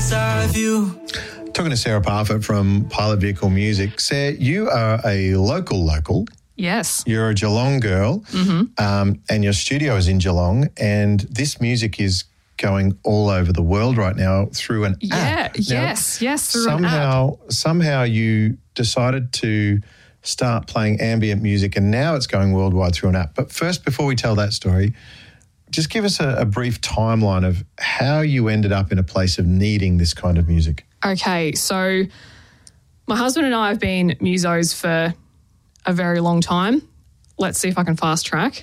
inside of you. Talking to Sarah Parfitt from Pilot Vehicle Music. Sarah, you are a local. Yes. You're a Geelong girl, and your studio is in Geelong, and this music is going all over the world right now through an app. Yes, through an app. Somehow you decided to start playing ambient music, and now it's going worldwide through an app. But first, before we tell that story, just give us a brief timeline of how you ended up in a place of needing this kind of music. Okay, so my husband and I have been musos for a very long time. Let's see if I can fast track.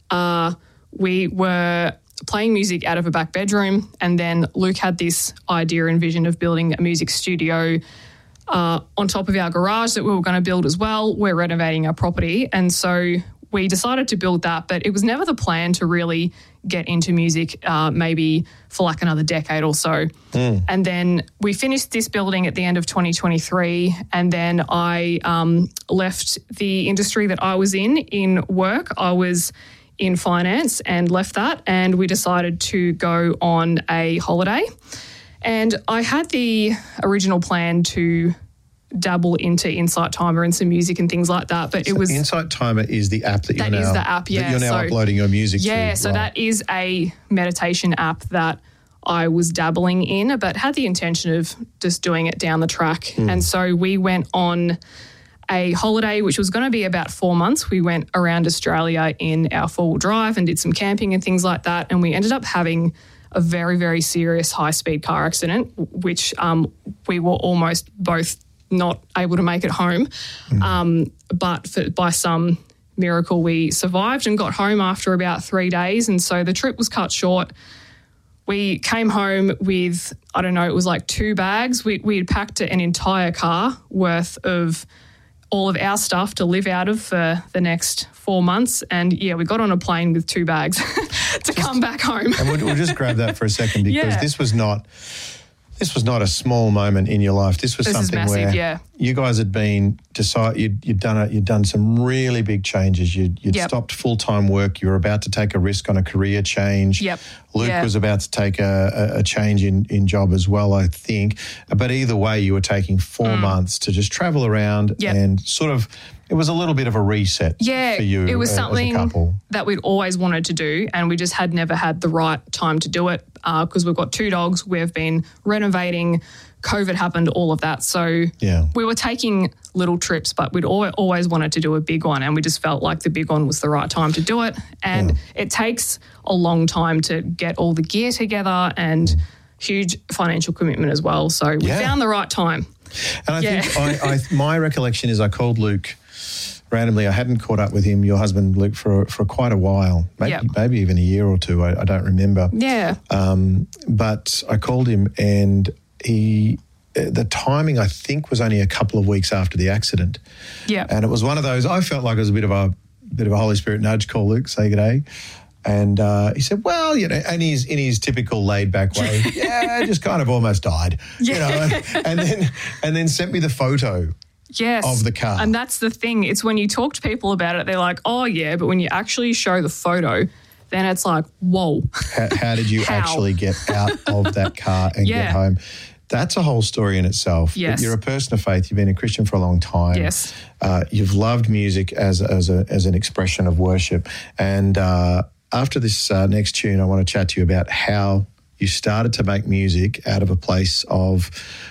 We were playing music out of a back bedroom, and then Luke had this idea and vision of building a music studio on top of our garage that we were going to build as well. We're renovating our property, and so we decided to build that, but it was never the plan to really get into music maybe for like another decade or so. And then we finished this building at the end of 2023, and then I left the industry that I was in work. I was in finance and left that, and we decided to go on a holiday. And I had the original plan to dabble into Insight Timer and some music and things like that, but it was... Insight Timer is the app that you're now... That is the app, yeah. That you're now uploading your music to. Yeah, so that is a meditation app that I was dabbling in, but had the intention of just doing it down the track. And so we went on a holiday, which was going to be about 4 months. We went around Australia in our four-wheel drive and did some camping and things like that, and we ended up having a very, very serious high-speed car accident, which we were almost both not able to make it home. But by some miracle, we survived and got home after about 3 days, and so the trip was cut short. We came home with, I don't know, it was like 2 bags. We had packed an entire car worth of all of our stuff to live out of for the next 4 months. And, yeah, we got on a plane with 2 bags to come back home. And we'll just grab that for a second, because this was not a small moment in your life. This was something massive, where you guys had been you'd done some really big changes. You'd stopped full-time work. You were about to take a risk on a career change. Luke was about to take a change in job as well, I think. But either way, you were taking 4 months to just travel around and sort of, it was a little bit of a reset for you. It was something as a couple that we'd always wanted to do, and we just had never had the right time to do it because we've got 2 dogs. We've been renovating. COVID happened, all of that. So we were taking little trips, but we'd always wanted to do a big one, and we just felt like the big one was the right time to do it. And it takes a long time to get all the gear together and huge financial commitment as well. So we found the right time. And I think my recollection is I called Luke randomly. I hadn't caught up with him, your husband, Luke, for quite a while, maybe even a year or two. I don't remember. Yeah. But I called him, and the timing, I think, was only a couple of weeks after the accident. Yeah. And it was one of those, I felt like it was a bit of a Holy Spirit nudge. Call Luke, say good day. And he said, well, and in his typical laid-back way, just kind of almost died, and then sent me the photo of the car. And that's the thing. It's when you talk to people about it, they're like, oh, yeah, but when you actually show the photo, then it's like, whoa. How did you actually get out of that car and get home? That's a whole story in itself. Yes. But you're a person of faith. You've been a Christian for a long time. Yes. You've loved music as an expression of worship. And after this next tune, I want to chat to you about how you started to make music out of a place of,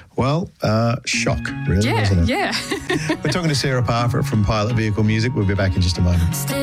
shock, really, wasn't it? Yeah. We're talking to Sarah Parfitt from Pilot Vehicle Music. We'll be back in just a moment.